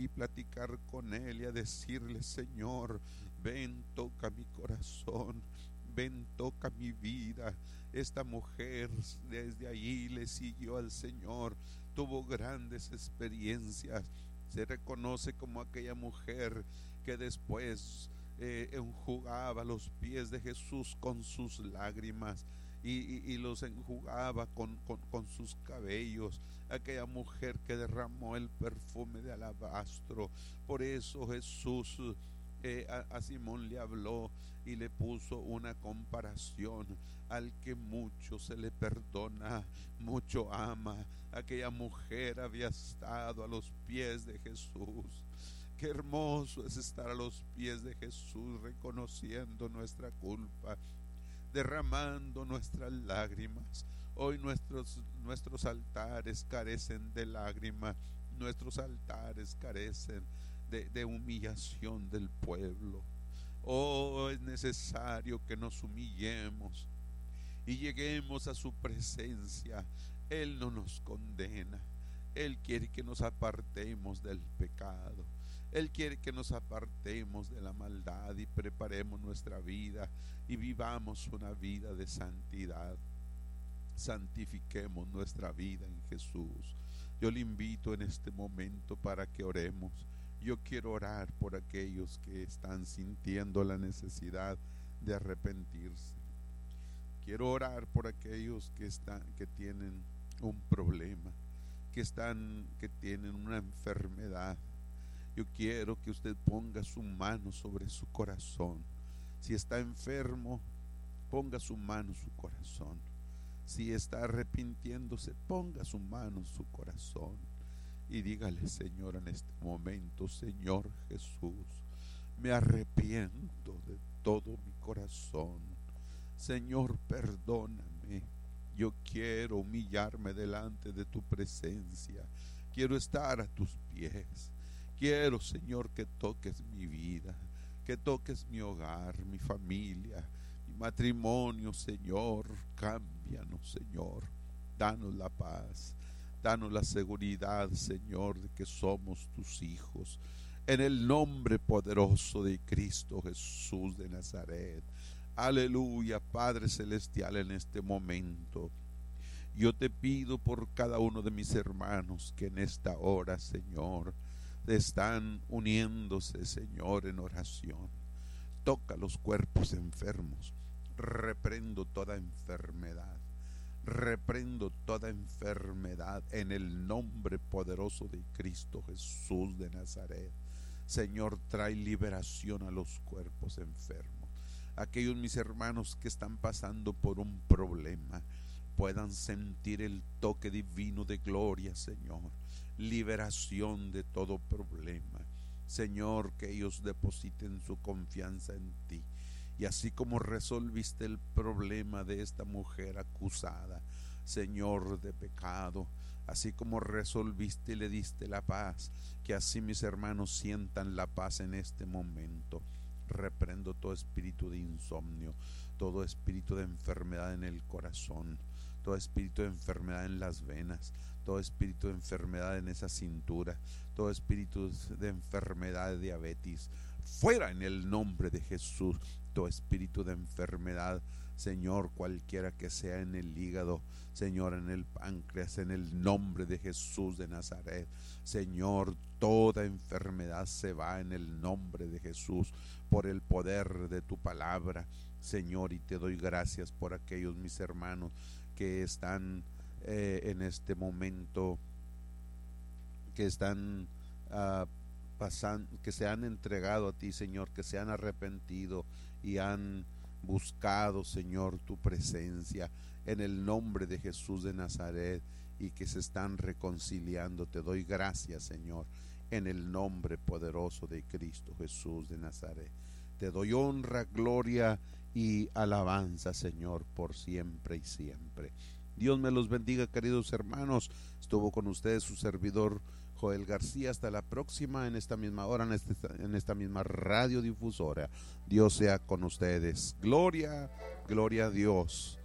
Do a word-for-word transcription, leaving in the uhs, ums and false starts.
y platicar con Él y a decirle: Señor, ven, toca mi corazón, ven, toca mi vida. Esta mujer desde allí le siguió al Señor, tuvo grandes experiencias. Se reconoce como aquella mujer que después eh, enjugaba los pies de Jesús con sus lágrimas y, y, y los enjugaba con, con, con sus cabellos. Aquella mujer que derramó el perfume de alabastro. Por eso Jesús eh, a, a Simón le habló y le puso una comparación: al que mucho se le perdona, mucho ama. Aquella mujer había estado a los pies de Jesús. Qué hermoso es estar a los pies de Jesús, reconociendo nuestra culpa, derramando nuestras lágrimas. Hoy nuestros, nuestros altares carecen de lágrimas, nuestros altares carecen de, de humillación del pueblo. Oh, es necesario que nos humillemos y lleguemos a su presencia. Él no nos condena, Él quiere que nos apartemos del pecado. Él quiere que nos apartemos de la maldad y preparemos nuestra vida y vivamos una vida de santidad. Santifiquemos nuestra vida en Jesús. Yo le invito en este momento para que oremos. Yo quiero orar por aquellos que están sintiendo la necesidad de arrepentirse. Quiero orar por aquellos que están, que tienen un problema, que están, que tienen una enfermedad. Yo quiero que usted ponga su mano sobre su corazón. Si está enfermo, ponga su mano en su corazón. Si está arrepintiéndose, ponga su mano en su corazón y dígale: Señor, en este momento, Señor Jesús, me arrepiento de todo mi corazón. Señor, perdóname. Yo quiero humillarme delante de tu presencia. Quiero estar a tus pies. Quiero, Señor, que toques mi vida, que toques mi hogar, mi familia, mi matrimonio, Señor. Cámbianos, Señor. Danos la paz, danos la seguridad, Señor, de que somos tus hijos. En el nombre poderoso de Cristo Jesús de Nazaret. Aleluya, Padre Celestial, en este momento yo te pido por cada uno de mis hermanos que en esta hora, Señor, están uniéndose, Señor, en oración. Toca los cuerpos enfermos. Reprendo toda enfermedad. Reprendo toda enfermedad en el nombre poderoso de Cristo Jesús de Nazaret. Señor, trae liberación a los cuerpos enfermos. Aquellos mis hermanos que están pasando por un problema puedan sentir el toque divino de gloria, Señor. Liberación de todo problema. Señor, que ellos depositen su confianza en ti. Y así como resolviste el problema de esta mujer acusada, Señor, de pecado, así como resolviste y le diste la paz, que así mis hermanos sientan la paz en este momento. Reprendo todo espíritu de insomnio, todo espíritu de enfermedad en el corazón, todo espíritu de enfermedad en las venas, todo espíritu de enfermedad en esa cintura, todo espíritu de enfermedad de diabetes, fuera en el nombre de Jesús. Todo espíritu de enfermedad, Señor, cualquiera que sea, en el hígado, Señor, en el páncreas, en el nombre de Jesús de Nazaret. Señor, toda enfermedad se va en el nombre de Jesús, por el poder de tu palabra, Señor. Y te doy gracias por aquellos mis hermanos que están eh, en este momento, que están uh, pasando, que se han entregado a ti, Señor, que se han arrepentido y han buscado, Señor, tu presencia en el nombre de Jesús de Nazaret, y que se están reconciliando. Te doy gracias, Señor, en el nombre poderoso de Cristo Jesús de Nazaret. Te doy honra, gloria y alabanza, Señor, por siempre y siempre. Dios me los bendiga, queridos hermanos. Estuvo con ustedes su servidor Joel García. Hasta la próxima, en esta misma hora, en, este, en esta misma radiodifusora. Dios sea con ustedes. Gloria, gloria a Dios.